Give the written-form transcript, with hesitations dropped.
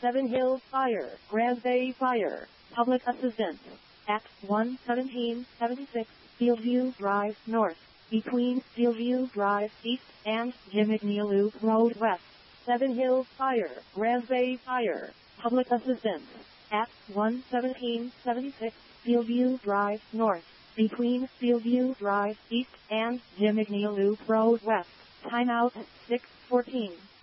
Seven Hills Fire, Grand Bay Fire, Public Assistance, at 11776 Fieldview Drive North, between Fieldview Drive East and Jim McNeil Loop Road West. Seven Hills Fire, Grand Bay Fire, Public Assistance, at 11776 Fieldview Drive North, between Fieldview Drive East and Jim McNeil Loop Road West. Timeout 6:14.